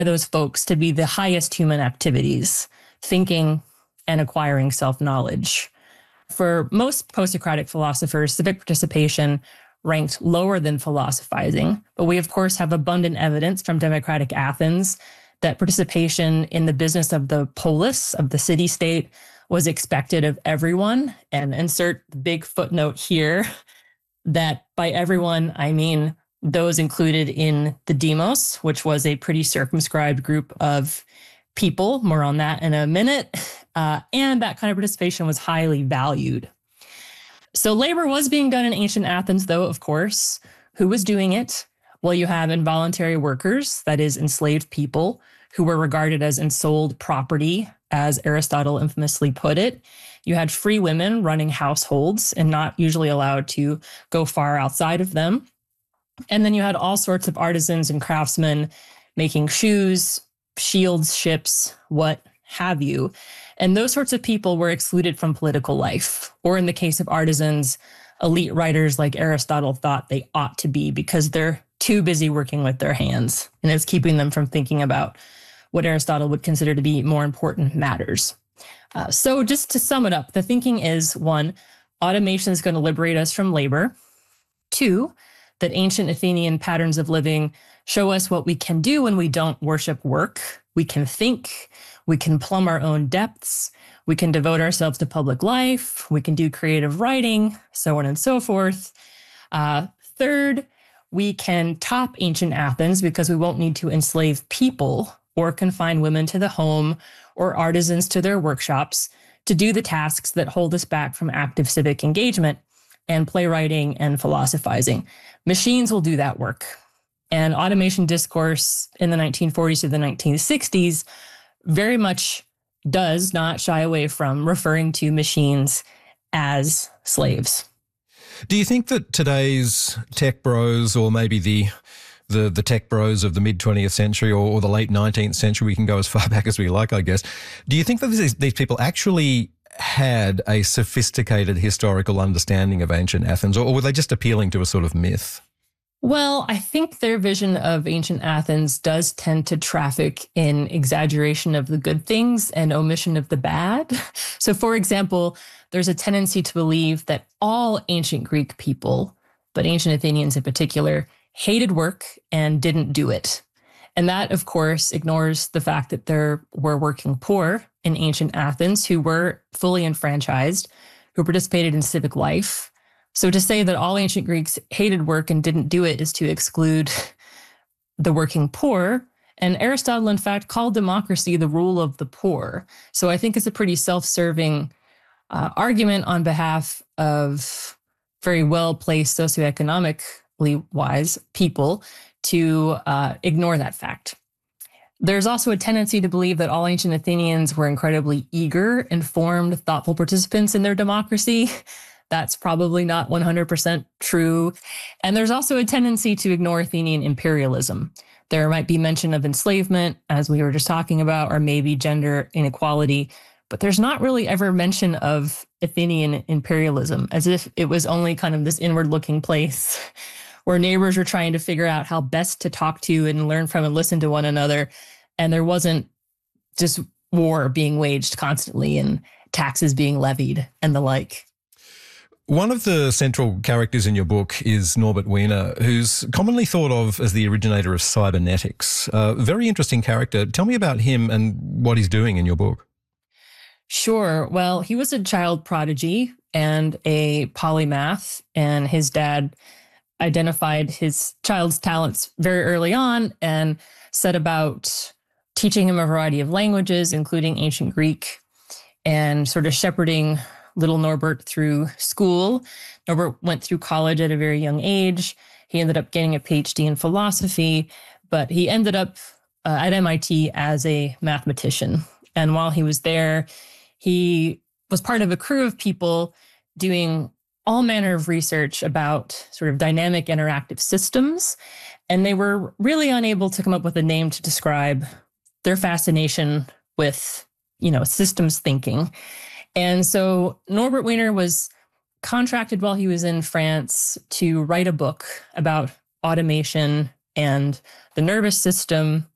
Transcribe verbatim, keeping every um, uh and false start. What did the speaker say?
those folks to be the highest human activities, thinking and acquiring self-knowledge. For most post-Socratic philosophers, civic participation ranked lower than philosophizing, but we of course have abundant evidence from democratic Athens that participation in the business of the polis, of the city-state, was expected of everyone. And insert the big footnote here that by everyone, I mean those included in the demos, which was a pretty circumscribed group of people. More on that in a minute. Uh, and that kind of participation was highly valued. So labor was being done in ancient Athens, though, of course. Who was doing it? Well, you have involuntary workers, that is, enslaved people, who were regarded as ensouled property, as Aristotle infamously put it. You had free women running households and not usually allowed to go far outside of them. And then you had all sorts of artisans and craftsmen making shoes, shields, ships, what have you. And those sorts of people were excluded from political life. Or in the case of artisans, elite writers like Aristotle thought they ought to be because they're too busy working with their hands. And it's keeping them from thinking about what Aristotle would consider to be more important matters. Uh, so just to sum it up, the thinking is, one, automation is going to liberate us from labor. Two, that ancient Athenian patterns of living show us what we can do when we don't worship work. We can think, we can plumb our own depths, we can devote ourselves to public life, we can do creative writing, so on and so forth. Uh, third, we can top ancient Athens because we won't need to enslave people or confine women to the home or artisans to their workshops to do the tasks that hold us back from active civic engagement and playwriting and philosophizing. Machines will do that work. And automation discourse in the nineteen forties to the nineteen sixties very much does not shy away from referring to machines as slaves. Do you think that today's tech bros, or maybe the the, the tech bros of the mid-twentieth century or, or the late nineteenth century, we can go as far back as we like, I guess, do you think that these, these people actually had a sophisticated historical understanding of ancient Athens, or, or were they just appealing to a sort of myth? Well, I think their vision of ancient Athens does tend to traffic in exaggeration of the good things and omission of the bad. So, for example, there's a tendency to believe that all ancient Greek people, but ancient Athenians in particular, hated work and didn't do it. And that, of course, ignores the fact that there were working poor in ancient Athens who were fully enfranchised, who participated in civic life. So to say that all ancient Greeks hated work and didn't do it is to exclude the working poor. And Aristotle, in fact, called democracy the rule of the poor. So I think it's a pretty self-serving uh, argument on behalf of very well-placed socioeconomically wise people to uh, ignore that fact. There's also a tendency to believe that all ancient Athenians were incredibly eager, informed, thoughtful participants in their democracy. That's probably not one hundred percent true. And there's also a tendency to ignore Athenian imperialism. There might be mention of enslavement, as we were just talking about, or maybe gender inequality, but there's not really ever mention of Athenian imperialism, as if it was only kind of this inward-looking place where neighbors were trying to figure out how best to talk to and learn from and listen to one another. And there wasn't just war being waged constantly and taxes being levied and the like. One of the central characters in your book is Norbert Wiener, who's commonly thought of as the originator of cybernetics. A very interesting character. Tell me about him and what he's doing in your book. Sure. Well, he was a child prodigy and a polymath, and his dad identified his child's talents very early on and set about teaching him a variety of languages, including ancient Greek, and sort of shepherding little Norbert through school. Norbert went through college at a very young age. He ended up getting a P H D in philosophy, but he ended up uh, at M I T as a mathematician. And while he was there, he was part of a crew of people doing all manner of research about sort of dynamic interactive systems. And they were really unable to come up with a name to describe their fascination with, you know, systems thinking. And so Norbert Wiener was contracted while he was in France to write a book about automation and the nervous system